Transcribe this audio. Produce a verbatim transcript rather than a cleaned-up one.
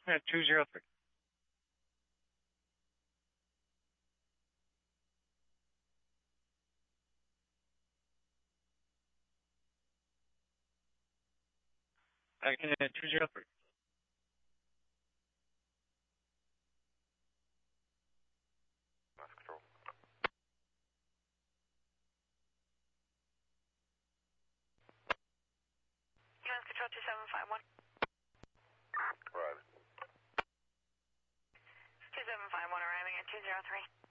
Yeah, two zero three. Uh, two zero three. Mass control. Mass control two seven five one. Right. two seven five one arriving at two zero three.